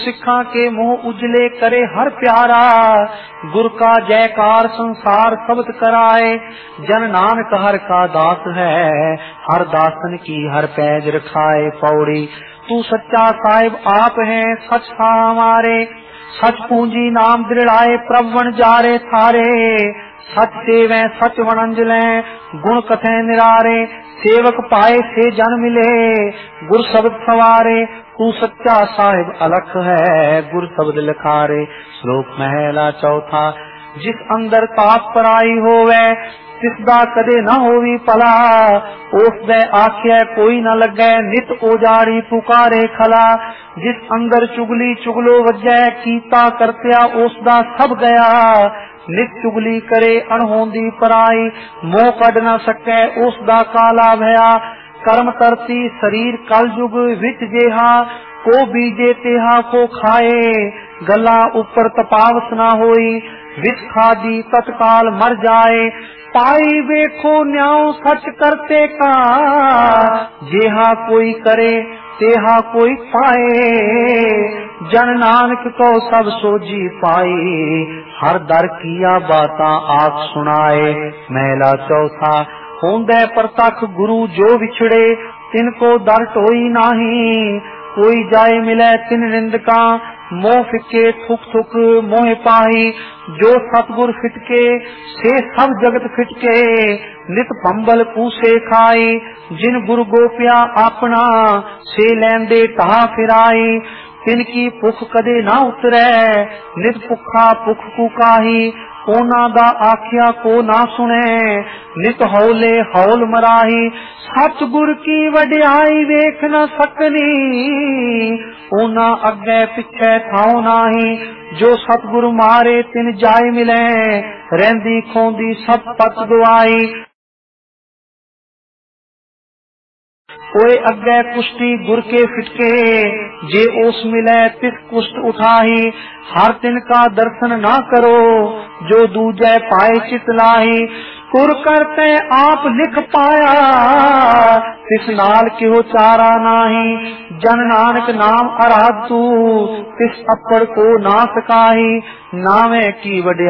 सिखा के मुँह उजले करे हर प्यारा, गुर का जयकार संसार शब्द कराए। जन नानक हर का दास है, हर दासन की हर पैज रखाए। पौड़ी तू सच्चा साहिब आप है सच था हमारे, सच पूंजी नाम दृढ़ाए प्रवन जारे थारे। सच सेवै सच वणंजलै गुण कथै निरारे, सेवक पाए से जन मिले गुर शब्द सवारे। तू सच्चा साहिब अलख है गुर शब्द लिखारे। श्लोक महला चौथा। जिस अंदर ताप पराई होवे, तिसदा कदे न होवी भला। उस दे आख्या कोई न लगे, नित ओजाड़ी पुकारे खला। जिस अंदर चुगली चुगलो वजै, कीता करत्या उसदा सब गया। नित चुगली करे अणहोंदी पराई, मोह कढ न सकै उसदा काला भया। कर्म तरती शरीर कल जुग विच जेहा, को बीजे तेहा को खाए। गला ऊपर तपावस न होई, विच खादी तत्काल मर जाए। पाई वेखो न्याव सच करते का, जेहा कोई करे तेहा कोई पाए। जन नानक को सब सोजी पाई, हर दर किया बातां आख सुनाए। महला चौथा। होंदे प्रतख गुरु जो विछड़े, तिनको दर टोई नाही। कोई जाए मिले तिन निंदका, मोह फिके थुक थुक मोह पाही। जो सतगुर फिटके से सब जगत फिटके, नित पंबल पूसे खाई। जिन गुरु गोपिया अपना, से लैंदे ढा फिराई। तिनकी भुख कदे ना उतरै, नित भुखा भुख कुकाही। ओना दा आख्या को ना सुने, नित हौले हौल मराही। सतगुर की वड्याई वेख न सकनी, ओना अगे पिछे थाओ नाही। जो सतगुर मारे तिन जाय मिले, रहंदी खोंदी सब पत गवाई। ओए अगे कुश्ती गुर के फिटके, जे ओस मिले तिस कुष्ट उठाही। हर तिन का दर्शन ना करो, जो दूजे पाए चित लाही। कुर करते आप लिख पाया, तिस नाल किहो चारा नाही। जन नानक नाम अराधू, तिस अपड़ को ना सकाही। नावे की वड्याई